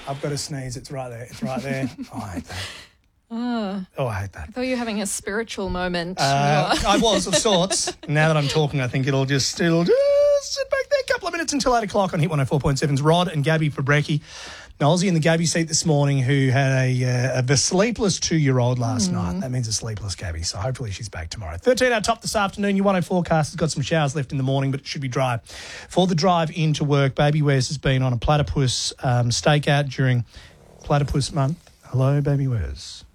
I've got to sneeze. It's right there. It's right there. Oh, I hate that. Oh, I hate that. I thought you were having a spiritual moment. I was, of sorts. Now that I'm talking, I think it'll just sit back there. A couple of minutes until 8 o'clock on Hit 104.7's Rod and Gabby for Brekkie. Now, Aussie in the Gabby seat this morning who had a sleepless 2-year-old last night. That means a sleepless Gabby, so hopefully she's back tomorrow. 13 our top this afternoon. Your 104 forecast has got some showers left in the morning, but it should be dry. For the drive into work, Baby Wes has been on a platypus stakeout during Platypus Month. Hello, Baby Wes.